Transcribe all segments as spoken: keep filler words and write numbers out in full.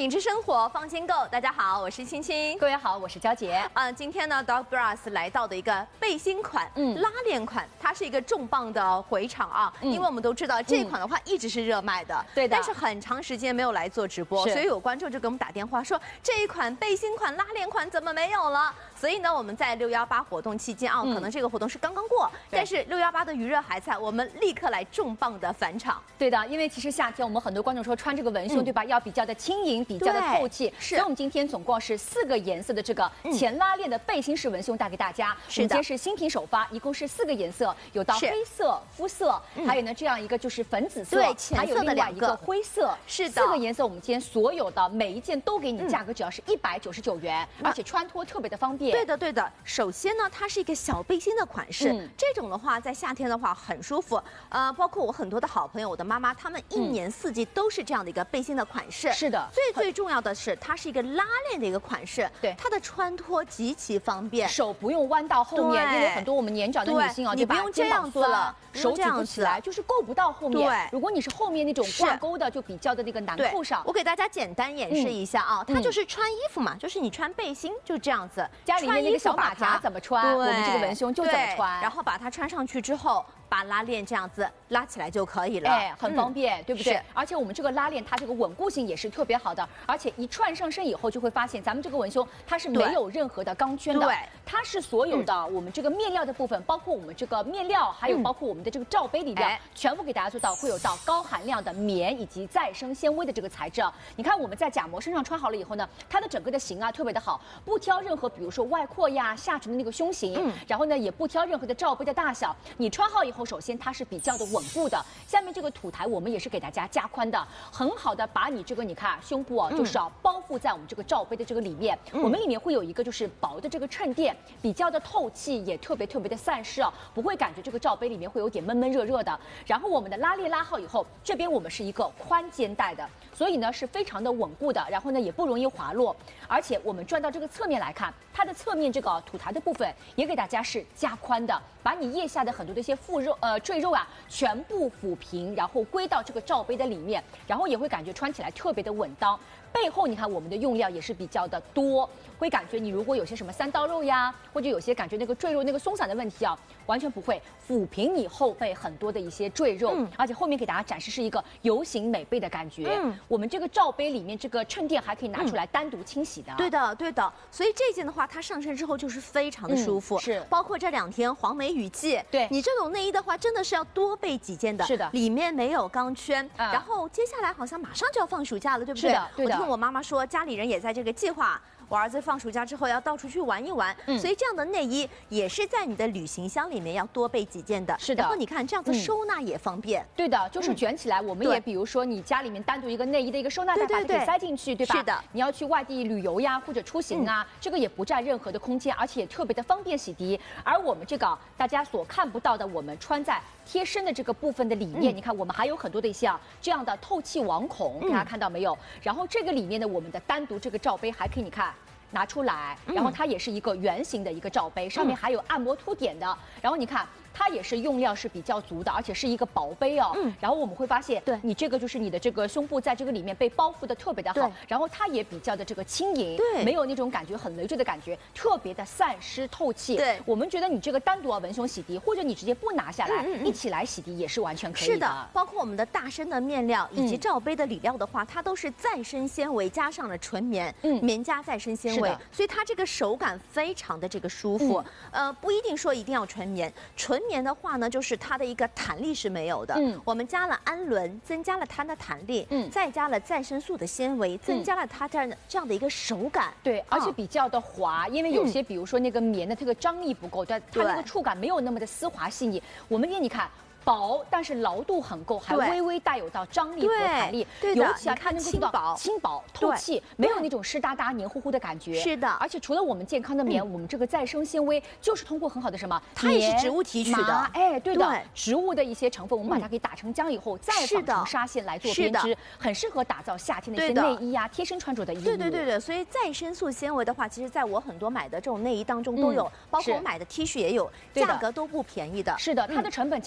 品质生活放心购，大家好，我是青青。 各位好，我是娇姐。 嗯、呃，今天呢 ，Dog Bras 来到的一个背心款，嗯，拉链款，它是一个重磅的回场啊，嗯、因为我们都知道这一款的话一直是热卖的，对、嗯、的，但是很长时间没有来做直播，所以有观众就给我们打电话说这一款背心款、拉链款怎么没有了？所以呢，我们在六幺八活动期间啊，嗯、可能这个活动是刚刚过，但是六幺八的余热还在，我们立刻来重磅的返场。 对的，因为其实夏天我们很多观众说穿这个文胸、嗯、对吧，要比较的轻盈，比较的透气， 是。 所以我们今天总共是四个颜色的这个前拉链的背心式文胸带给大家。是的，今天是新品首发，一共是四个颜色，有到黑色、肤色，嗯、还有呢这样一个就是粉紫色， 对，浅色的两个灰色。 是的， 四个颜色，我们今天所有的每一件都给你价格只要是一百九十九元，嗯、而且穿脱特别的方便。 对的，对的。首先呢，它是一个小背心的款式，嗯、这种的话在夏天的话很舒服。呃，包括我很多的好朋友，我的妈妈，她们一年四季都是这样的一个背心的款式。 是的， 最最重要的是，它是一个拉链的一个款式， 对， 它的穿脱极其方便， 手不用弯到后面，因为很多我们年长的女性啊， 你不用这样子了， 手举不起来，就是够不到后面。对，如果你是后面那种挂钩的，就比较的那个难扣上。 我给大家简单演示一下啊，它就是穿衣服嘛，就是你穿背心就这样子， 家里面那个小马甲怎么穿，我们这个文胸就怎么穿， 然后把它穿上去之后。把拉链这样子拉起来就可以了， 哎，很方便，嗯、对不对？而且我们这个拉链它这个稳固性也是特别好的，而且一串上身以后就会发现，咱们这个文胸它是没有任何的钢圈的，对，它是所有的我们这个面料的部分，嗯、包括我们这个面料，还有包括我们的这个罩杯里边，嗯、全部给大家做到会有到高含量的棉以及再生纤维的这个材质。你看我们在假模身上穿好了以后呢，它的整个的型啊特别的好，不挑任何比如说外扩呀、下垂的那个胸型，嗯、然后呢也不挑任何的罩杯的大小，你穿好以后。首先它是比较的稳固的，下面这个土台我们也是给大家加宽的，很好的把你这个你看胸部啊，就是要包覆在我们这个罩杯的这个里面。嗯、我们里面会有一个就是薄的这个衬垫，比较的透气，也特别特别的散湿啊，不会感觉这个罩杯里面会有点闷闷热热的。然后我们的拉链拉好以后，这边我们是一个宽肩带的，所以呢是非常的稳固的，然后呢也不容易滑落。而且我们转到这个侧面来看，它的侧面这个土台的部分也给大家是加宽的，把你腋下的很多的一些副肉。呃，赘肉啊，全部抚平，然后归到这个罩杯的里面，然后也会感觉穿起来特别的稳当。背后你看我们的用料也是比较的多，会感觉你如果有些什么三刀肉呀，或者有些感觉那个赘肉那个松散的问题啊，完全不会抚平你后背很多的一些赘肉，嗯、而且后面给大家展示是一个游行美背的感觉。嗯、我们这个罩杯里面这个衬垫还可以拿出来单独清洗的。 嗯、对的，对的。所以这件的话，它上身之后就是非常的舒服。嗯、是，包括这两天黄梅雨季，对你这种内衣的话，真的是要多备几件的。是的，里面没有钢圈。嗯、然后接下来好像马上就要放暑假了，对不对？ 是的，对的。 我听我妈妈说，家里人也在这个计划。我儿子放暑假之后要到处去玩一玩，嗯、所以这样的内衣也是在你的旅行箱里面要多备几件的。是的，然后你看这样子收纳也方便。嗯、 对的，就是卷起来，我们也比如说你家里面单独一个内衣的一个收纳袋，把它给塞进去，对吧？是的。你要去外地旅游呀，或者出行啊，嗯、这个也不占任何的空间，而且也特别的方便洗涤。而我们这个大家所看不到的，我们穿在贴身的这个部分的里面，嗯、你看我们还有很多的一些啊这样的透气网孔，大家看到没有？然后这个里面呢，我们的单独这个罩杯还可以，你看。拿出来，然后它也是一个圆形的一个罩杯，上面还有按摩凸点的。然后你看，它也是用料是比较足的，而且是一个薄杯哦。嗯。然后我们会发现，对你这个就是你的这个胸部在这个里面被包覆的特别的好，然后它也比较的这个轻盈，对，没有那种感觉很累赘的感觉，特别的散湿透气。对，我们觉得你这个单独啊文胸洗涤，或者你直接不拿下来，嗯嗯、一起来洗涤也是完全可以的。 是的，包括我们的大身的面料以及罩杯的里料的话，它都是再生纤维加上了纯棉，嗯，棉加再生纤维。所以它这个手感非常的这个舒服，嗯、呃，不一定说一定要纯棉，纯棉的话呢，就是它的一个弹力是没有的。嗯，我们加了氨纶，增加了它的弹力，嗯，再加了再生素的纤维，增加了它这样的这样的一个手感。 对，而且比较的滑，因为有些比如说那个棉的这个张力不够，它它那个触感没有那么的丝滑细腻。我们给你看。薄，但是牢度很够，还微微带有到张力和弹力。 对， 尤其啊，它能够做到轻薄、透气，没有那种湿哒哒、黏糊糊的感觉。 是的， 而且除了我们健康的棉，我们这个再生纤维就是通过很好的什么， 它也是植物提取的。 哎，对的，植物的一些成分，我们把它给打成浆以后，再纺成纱线来做编织，很适合打造夏天的一些内衣啊、贴身穿着的衣物。 对对对对，所以再生素纤维的话，其实在我很多买的这种内衣当中都有，包括我买的 T 恤也有，价格都不便宜的。 是的，它的成本其实要比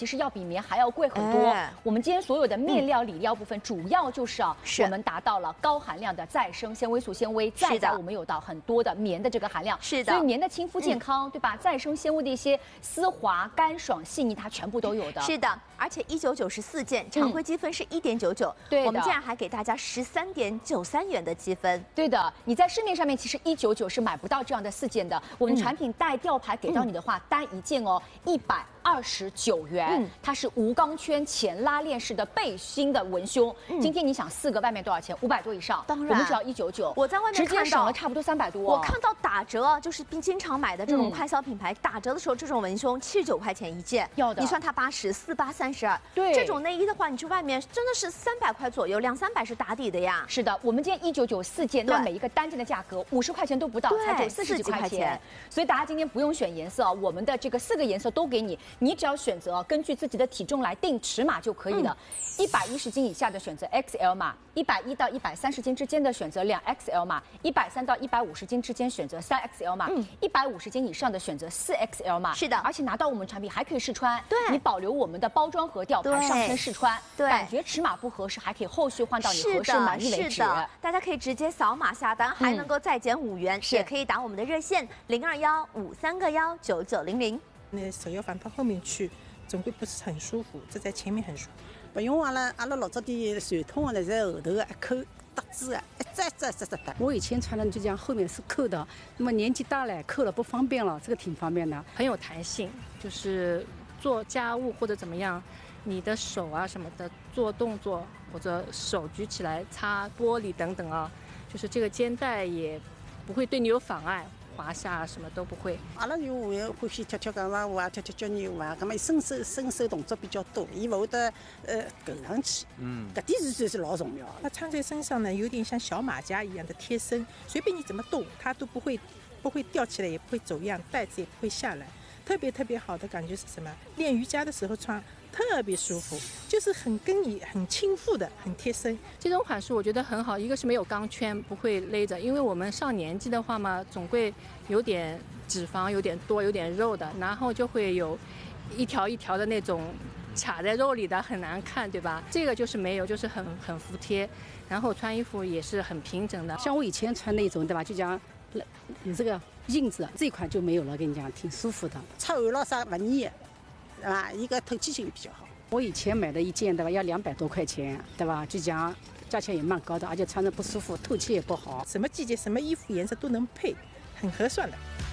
棉还要贵很多。哎、我们今天所有的面料、里料部分，主要就是啊，是我们达到了高含量的再生纤维素纤维，再加我们有到很多的棉的这个含量， 是的， 所以棉的亲肤健康，嗯、对吧？再生纤维的一些丝滑、干爽、细腻，它全部都有的。 是的，而且一九九十四件，常规积分是一点九九，对，我们竟然还给大家十三点九三元的积分。 对的，你在市面上面其实一九九是买不到这样的四件的，我们产品带吊牌给到你的话，嗯、单一件哦一百二十九元，嗯、它是无钢圈前拉链式的背心的文胸。嗯、今天你想四个外面多少钱？五百多以上， 当然我们只要一九九。 我在外面直接省了差不多三百多。 我看到打折，就是经常买的这种快销品牌、嗯、打折的时候，这种文胸七十九块钱一件， 要的。 你算它八十四八三十二， 对， 这种内衣的话，你去外面真的是三百块左右，两三百是打底的呀。 是的，我们今天一九九四件，那每一个单件的价格五十块钱都不到，才只有四十几块钱。所以大家今天不用选颜色啊，我们的这个四个颜色都给你，你只要选择根据自己的体重来定尺码就可以了。一百一十斤以下的选择 X L 码，一百一到一百三十斤之间的选择两 X L 码，一百三到一百五十斤之间选择三 X L 码，一百五十斤以上的选择四 X L 码。 是的， 而且拿到我们产品还可以试穿， 对， 你保留我们的包装盒吊牌上身试穿， 对， 感觉尺码不合适还可以后续换到你合适满意为止。 是的，大家可以直接扫码下单，还能够再减五元，也可以打我们的热线零二幺五三个幺九九零零。 那手要放到后面去，总归不是很舒服，这在前面很舒服。 不用阿拉阿拉老早的传统的在后头的一扣搭子啊，一扎扎扎扎的。 我以前穿的就这样，后面是扣的，那么年纪大了扣了不方便了，这个挺方便的， 很有弹性，就是做家务或者怎么样，你的手啊什么的做动作或者手举起来擦玻璃等等啊，就是这个肩带也不会对你有妨碍。滑下什么都不会。 阿拉就会欢喜跳跳钢丝舞啊，跳跳脚扭啊，咁么伸手伸手动作比较多，伊勿会得呃勾上去。嗯，搿点是算是老重要。 它穿在身上呢，有点像小马甲一样的贴身，随便你怎么动，它都不会不会吊起来，也不会走样，带子也不会下来。特别特别好的感觉是什么？练瑜伽的时候穿。特别舒服，就是很跟你很亲肤的，很贴身。 这种款式我觉得很好，一个是没有钢圈，不会勒着，因为我们上年纪的话嘛，总会有点脂肪，有点多，有点肉的，然后就会有一条一条的那种卡在肉里的，很难看，对吧？这个就是没有，就是很很服帖，然后穿衣服也是很平整的。 像我以前穿那种，对吧？就讲有这个印子，这款就没有了，跟你讲挺舒服的。 出汗了啥不腻。对吧？一个透气性比较好。 我以前买的一件，对吧？要两百多块钱，对吧？就讲价钱也蛮高的，而且穿着不舒服，透气也不好。 什么季节、什么衣服颜色都能配，很合算的。